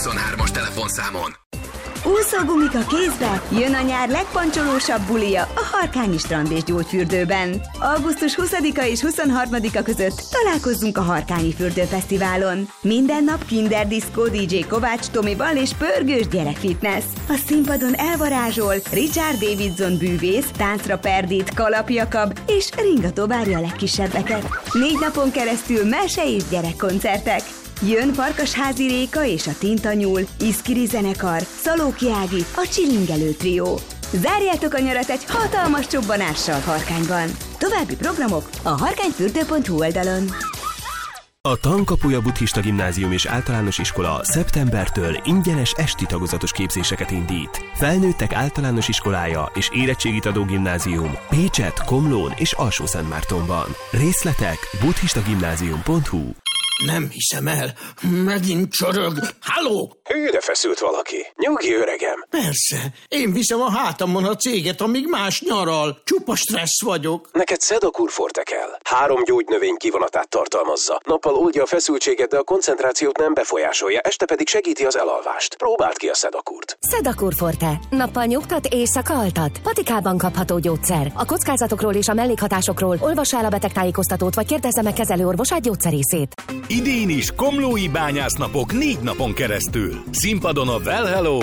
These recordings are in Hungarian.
23-as telefonszámon. Úszógumik a kézbe, jön a nyár legpancsolósabb bulia a Harkányi Strand és Gyógyfürdőben. Augusztus 20-a és 23-a között találkozzunk a Harkányi Fürdőfesztiválon. Minden nap Kinder Disco, DJ Kovács Tomival és pörgős gyerekfitness. A színpadon elvarázsol Richard Davidson bűvész, táncra Perdit, Kalap Jakab és Ringató várja a legkisebbeket. 4 napon keresztül mese és gyerekkoncertek. Jön Farkasházi Réka és a Tintanyúl, Iszkiri zenekar, Szalóki Ági, a Csilingelő trió. Zárjátok a nyarat egy hatalmas csobbanással Harkányban. További programok a harkányfürdő.hu oldalon. A Tankapuja Buddhista Gimnázium és Általános Iskola szeptembertől ingyenes esti tagozatos képzéseket indít. Felnőttek általános iskolája és érettségit adó gimnázium Pécset, Komlón és Alsó-Szentmártonban. Részletek buddhistagimnázium.hu. Nem hiszem el, megint csorog. Halló! Hűre feszült valaki. Nyugi, öregem. Persze, én viszem a hátamon a céget, amíg más nyaral. Csupa stressz vagyok. Neked Sedakur Forte kell. 3 gyógynövény kivonatát tartalmazza. Nappal oldja a feszültséget, de a koncentrációt nem befolyásolja, este pedig segíti az elalvást. Próbáld ki a Sedakurt. Sedakur Forte. Nappal nyugtat, éjszaka altat. Patikában kapható gyógyszer. A kockázatokról és a mellékhatásokról olvassa el a betegtájékoztatót, vagy kérdezze meg kezelőorvosát, gyógyszerészét. Idén is komlói bányásznapok 4 napon keresztül. Színpadon a Well Hello,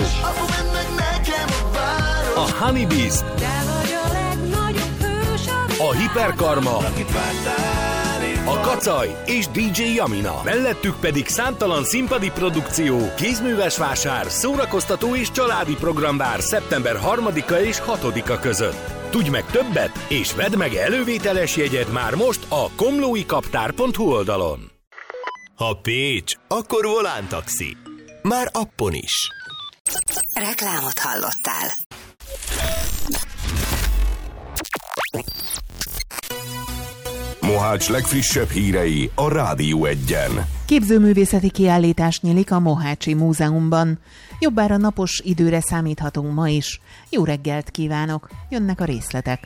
a Honeybees, a Hiperkarma, a Kacaj és DJ Jamina. Mellettük pedig számtalan színpadi produkció, kézműves vásár, szórakoztató és családi program vár szeptember 3-a és 6-a között. Tudj meg többet, és vedd meg elővételes jegyed már most a komlóikaptár.hu oldalon. Ha Pécs, akkor Volán Taxi. Már appon is. Reklámot hallottál. Mohács legfrissebb hírei a Rádió 1-en. Képzőművészeti kiállítás nyílik a Mohácsi Múzeumban. Jobbára napos időre számíthatunk ma is. Jó reggelt kívánok! Jönnek a részletek.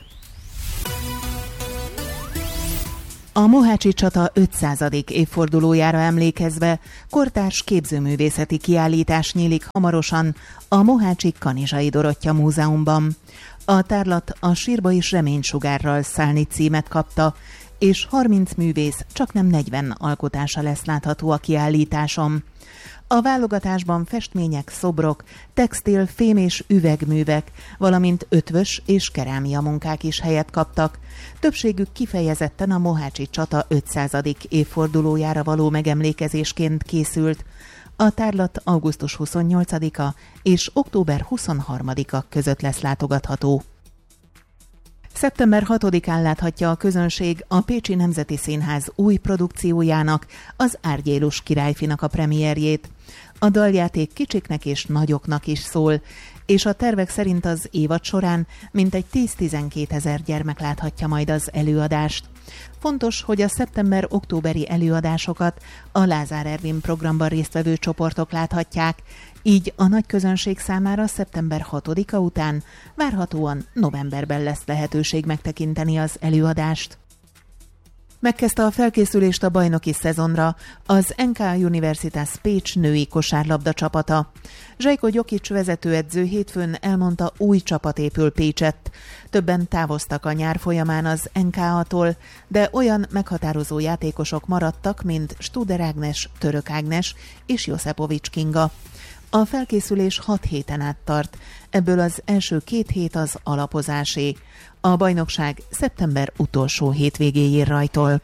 A Mohácsi csata 500. évfordulójára emlékezve kortárs képzőművészeti kiállítás nyílik hamarosan a Mohácsi Kanizsai Dorottya Múzeumban. A tárlat a Sírba is reménysugárral szállni címet kapta, és 30 művész, csaknem 40 alkotása lesz látható a kiállításon. A válogatásban festmények, szobrok, textil, fém és üvegművek, valamint ötvös és kerámia munkák is helyet kaptak. Többségük kifejezetten a Mohácsi csata 500. évfordulójára való megemlékezésként készült. A tárlat augusztus 28-a és október 23-a között lesz látogatható. Szeptember 6-án láthatja a közönség a Pécsi Nemzeti Színház új produkciójának, az Árgyélus királyfinak a premierjét. A daljáték kicsiknek és nagyoknak is szól, és a tervek szerint az évad során mintegy 10-12 ezer gyermek láthatja majd az előadást. Fontos, hogy a szeptember-októberi előadásokat a Lázár Ervin programban résztvevő csoportok láthatják, így a nagy közönség számára szeptember 6-a után várhatóan novemberben lesz lehetőség megtekinteni az előadást. Megkezdte a felkészülést a bajnoki szezonra az NK Universitas Pécs női kosárlabda csapata. Zsajko Gyokics vezetőedző hétfőn elmondta, új csapat épül Pécsett. Többen távoztak a nyár folyamán az NK-tól, de olyan meghatározó játékosok maradtak, mint Studer Ágnes, Török Ágnes és Joszepovics Kinga. A felkészülés 6 héten át tart, ebből az első 2 hét az alapozásé. A bajnokság szeptember utolsó hétvégéjén rajtol.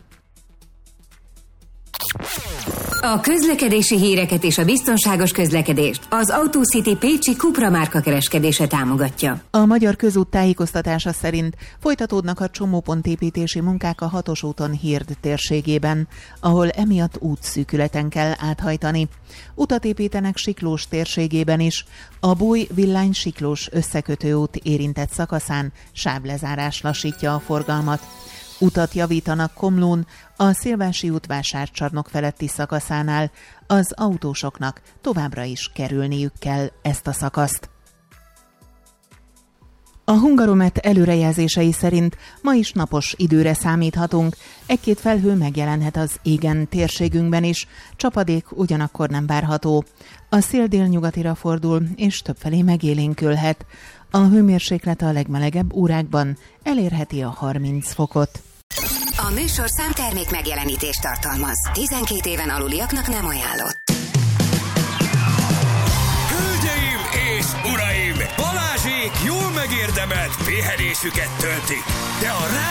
A közlekedési híreket és a biztonságos közlekedést az AutoCity pécsi Cupra márka kereskedése támogatja. A Magyar Közút tájékoztatása szerint folytatódnak a csomópontépítési munkák a 6-os úton Hird térségében, ahol emiatt útszűkületen kell áthajtani. Utat építenek Siklós térségében is. A Búj-Villány Siklós összekötőút érintett szakaszán sávlezárás lassítja a forgalmat. Utat javítanak Komlón, a Szilvási út vásárcsarnok feletti szakaszánál, az autósoknak továbbra is kerülniük kell ezt a szakaszt. A Hungaromet előrejelzései szerint ma is napos időre számíthatunk. Egy-két felhő megjelenhet az égen térségünkben is, csapadék ugyanakkor nem várható. A szél délnyugatira fordul, és többfelé megélénkülhet. A hőmérséklet a legmelegebb órákban elérheti a 30 fokot. A műsorszám termék megjelenítést tartalmaz. 12 éven aluliaknak nem ajánlott. Hölgyeim és uraim! Balázsék jól megérdemelt pihenésüket töltik, de a